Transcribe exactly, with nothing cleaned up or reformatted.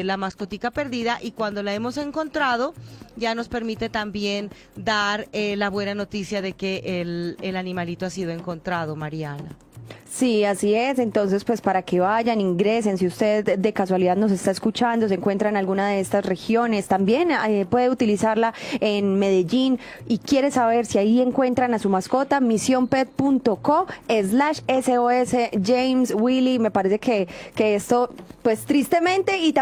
la mascotica perdida, y cuando la hemos encontrado ya nos permite también dar eh, la buena noticia de que el, el animalito ha sido encontrado, Mariana. Sí, así es. Entonces, pues para que vayan, ingresen. Si usted de casualidad nos está escuchando, se encuentra en alguna de estas regiones, también eh, puede utilizarla en Medellín y quiere saber si ahí encuentran a su mascota, misionpet punto co slash sos James Willy. Me parece que, que esto, pues tristemente y